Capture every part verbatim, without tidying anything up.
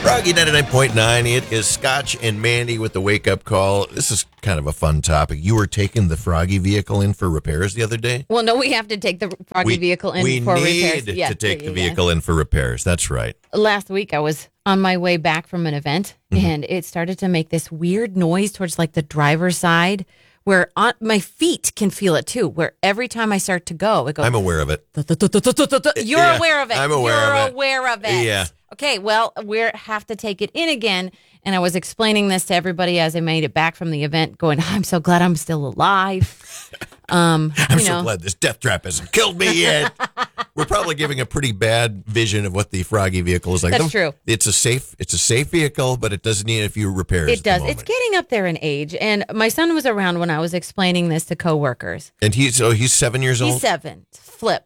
Froggy ninety-nine point nine. It is Scotch and Mandy with the wake-up call. This is kind of a fun topic. You were taking the Froggy vehicle in for repairs the other day? Well, no, we have to take the Froggy we, vehicle in we for need repairs. to Yeah, take yeah, the yeah. vehicle in for repairs. That's right. Last week, I was on my way back from an event, Mm-hmm. and it started to make this weird noise towards like the driver's side, where on, my feet can feel it too, where every time I start to go, it goes... I'm aware of it. You're Yeah, aware of it. I'm aware You're of it. aware of it. Yeah. Okay, well, we have to take it in again. And I was explaining this to everybody as I made it back from the event, going, I'm so glad I'm still alive. Um, I'm you so know. glad this death trap hasn't killed me yet. We're probably giving a pretty bad vision of what the Froggy vehicle is like. That's Don't- true. It's a safe it's a safe vehicle, but it does need a few repairs. It at does. the It's moment. getting up there in age. And my son was around when I was explaining this to coworkers. And he's so he's seven years old? He's seven. Flip.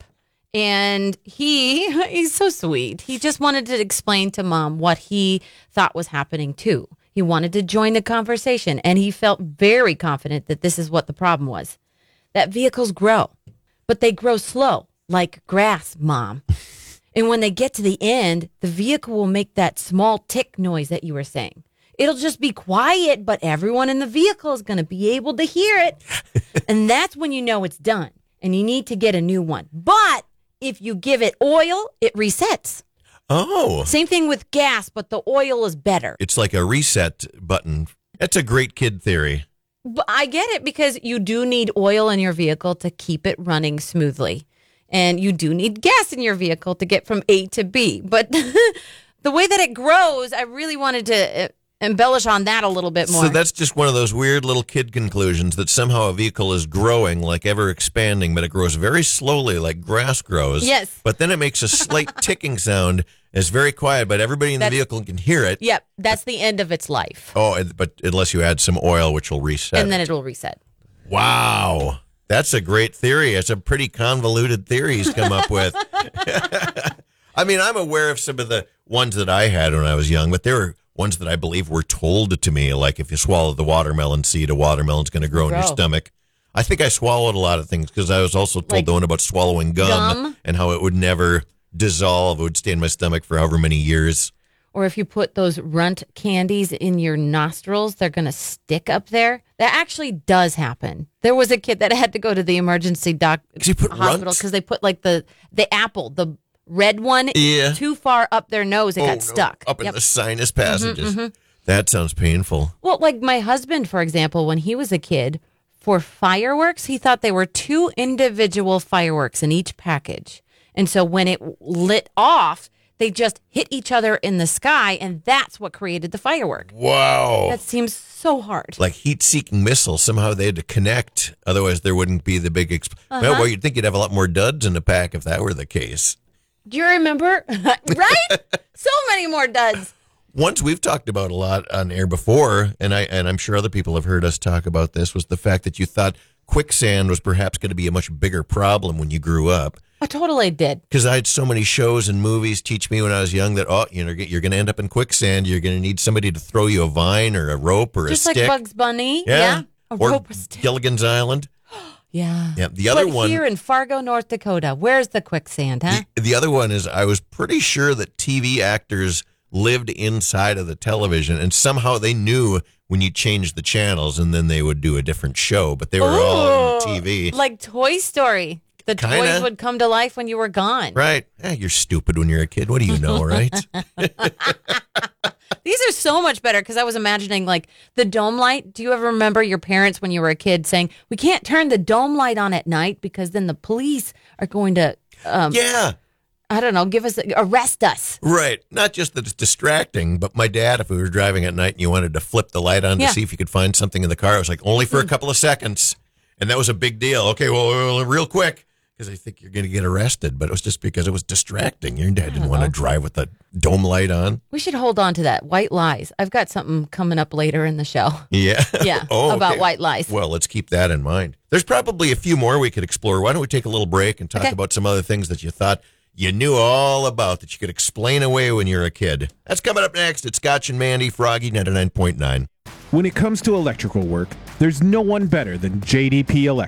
And he he's so sweet. He just wanted to explain to mom what he thought was happening too. He wanted to join the conversation, and he felt very confident that this is what the problem was. That vehicles grow, but they grow slow, like grass, Mom. And when they get to the end, the vehicle will make that small tick noise that you were saying. It'll just be quiet, but everyone in the vehicle is going to be able to hear it. And that's when you know it's done, and you need to get a new one. But if you give it oil, it resets. Oh. Same thing with gas, but the oil is better. It's like a reset button. That's a great kid theory. But I get it, because you do need oil in your vehicle to keep it running smoothly. And you do need gas in your vehicle to get from A to B. But the way that it grows, I really wanted to embellish on that a little bit more. So that's just one of those weird little kid conclusions that somehow a vehicle is growing, like ever expanding, but it grows very slowly, like grass grows. Yes. But then it makes a slight ticking sound. It's very quiet, but everybody in the That's- vehicle can hear it. Yep, that's the end of its life. Oh, and- but unless you add some oil, which will reset. And then it will reset. Wow. That's a great theory. It's a pretty convoluted theory he's come up with. I mean, I'm aware of some of the ones that I had when I was young, but there were ones that I believe were told to me, like if you swallow the watermelon seed, a watermelon's going to grow in your Grow. stomach. I think I swallowed a lot of things because I was also told Like the one about swallowing gum, gum? and how it would never dissolve. It would stay in my stomach for however many years. Or if you put those runt candies in your nostrils, they're going to stick up there. That actually does happen. There was a kid that had to go to the emergency doc 'Cause you put hospital runts? because they put like the the apple, the red one, Yeah. too far up their nose. It Oh, got no. stuck. Up in Yep. the sinus passages. That sounds painful. Well, like my husband, for example, when he was a kid, for fireworks, he thought they were two individual fireworks in each package. And so when it lit off, they just hit each other in the sky, and that's what created the firework. Wow. That seems so hard. Like heat-seeking missiles. Somehow they had to connect. Otherwise, there wouldn't be the big... Exp- Uh-huh. Well, well, you'd think you'd have a lot more duds in the pack if that were the case. Do you remember? Right? So many more duds. Once we've talked about a lot on air before, and I and I'm sure other people have heard us talk about this, was the fact that you thought quicksand was perhaps going to be a much bigger problem when you grew up. I totally did. Because I had so many shows and movies teach me when I was young that, oh, you know, you're going to end up in quicksand. You're going to need somebody to throw you a vine or a rope or Just a like stick. Bugs Bunny. Yeah. Yeah. A or rope or stick. Gilligan's Island. Yeah. Yeah. The other but one. here in Fargo, North Dakota, where's the quicksand, huh? The, the other one is I was pretty sure that T V actors lived inside of the television, and somehow they knew when you changed the channels, and then they would do a different show, but they were all on T V. Like Toy Story. The Kinda. toys would come to life when you were gone. Right. Eh, you're stupid when you're a kid. What do you know, right? These are so much better because I was imagining like the dome light. Do you ever remember your parents when you were a kid saying, we can't turn the dome light on at night because then the police are going to, um, Yeah. I don't know, give us, arrest us. Right. Not just that it's distracting, but my dad, if we were driving at night and you wanted to flip the light on Yeah. to see if you could find something in the car, it was like only for a couple of seconds. And that was a big deal. Okay, well, well, real quick, because I think you're going to get arrested. But it was just because it was distracting. Your dad didn't want to drive with the dome light on. We should hold on to that. White lies. I've got something coming up later in the show. Yeah. Yeah, Oh, about okay. white lies. Well, let's keep that in mind. There's probably a few more we could explore. Why don't we take a little break and talk Okay. about some other things that you thought you knew all about that you could explain away when you're a kid? That's coming up next. It's Scotch and Mandy, Froggy ninety-nine point nine. When it comes to electrical work, there's no one better than J D P Electric.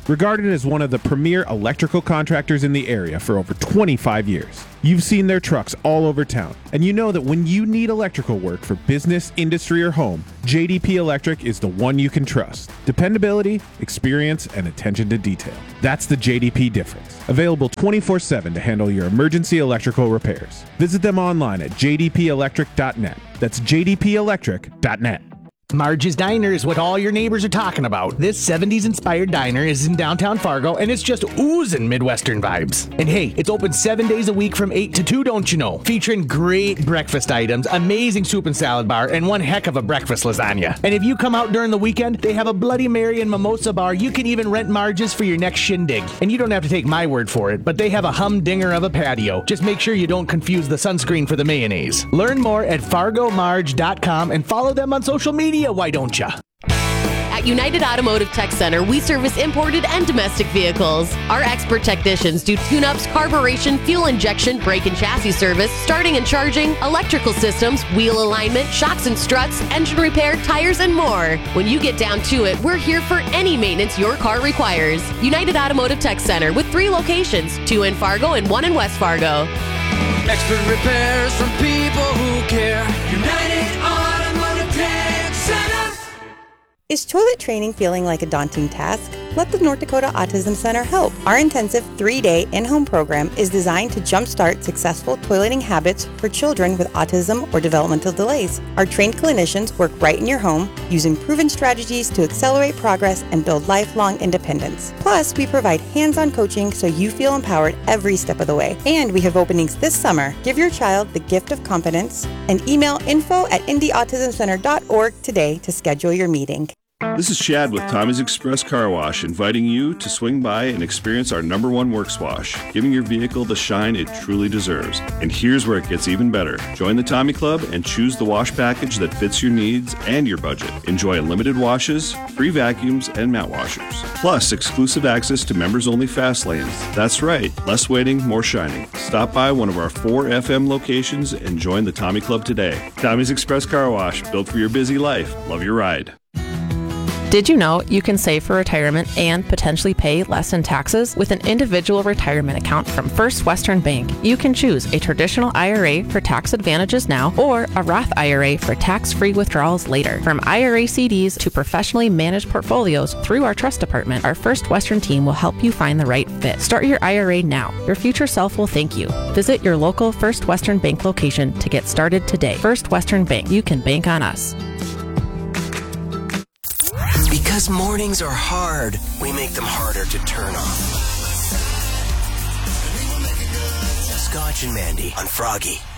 Regarded as one of the premier electrical contractors in the area for over twenty-five years. You've seen their trucks all over town, and you know that when you need electrical work for business, industry, or home, J D P Electric is the one you can trust. Dependability, experience, and attention to detail. That's the J D P difference. Available twenty-four seven to handle your emergency electrical repairs. Visit them online at j d p electric dot net. That's j d p electric dot net. Marge's Diner is what all your neighbors are talking about. This seventies-inspired diner is in downtown Fargo, and it's just oozing Midwestern vibes. And hey, it's open seven days a week from eight to two, don't you know? Featuring great breakfast items, amazing soup and salad bar, and one heck of a breakfast lasagna. And if you come out during the weekend, they have a Bloody Mary and mimosa bar. You can even rent Marge's for your next shindig. And you don't have to take my word for it, but they have a humdinger of a patio. Just make sure you don't confuse the sunscreen for the mayonnaise. Learn more at fargo marge dot com and follow them on social media. Why don't ya? At United Automotive Tech Center, we service imported and domestic vehicles. Our expert technicians do tune-ups, carburation, fuel injection, brake and chassis service, starting and charging, electrical systems, wheel alignment, shocks and struts, engine repair, tires, and more. When you get down to it, we're here for any maintenance your car requires. United Automotive Tech Center with three locations, two in Fargo and one in West Fargo. Expert repairs from people who care. United Automotive Tech Center. Is toilet training feeling like a daunting task? Let the North Dakota Autism Center help. Our intensive three-day in-home program is designed to jumpstart successful toileting habits for children with autism or developmental delays. Our trained clinicians work right in your home, using proven strategies to accelerate progress and build lifelong independence. Plus, we provide hands-on coaching so you feel empowered every step of the way. And we have openings this summer. Give your child the gift of confidence and email info at indy autism center dot org today to schedule your meeting. This is Chad with Tommy's Express Car Wash, inviting you to swing by and experience our number one works wash, giving your vehicle the shine it truly deserves. And here's where it gets even better. Join the Tommy Club and choose the wash package that fits your needs and your budget. Enjoy unlimited washes, free vacuums, and mat washers. Plus, exclusive access to members-only fast lanes. That's right, less waiting, more shining. Stop by one of our four F M locations and join the Tommy Club today. Tommy's Express Car Wash, built for your busy life. Love your ride. Did you know you can save for retirement and potentially pay less in taxes with an individual retirement account from First Western Bank? You can choose a traditional I R A for tax advantages now or a Roth I R A for tax-free withdrawals later. From I R A C Ds to professionally managed portfolios through our trust department, our First Western team will help you find the right fit. Start your I R A now. Your future self will thank you. Visit your local First Western Bank location to get started today. First Western Bank. You can bank on us. Because mornings are hard, we make them harder to turn on. Scotch and Mandy on Froggy.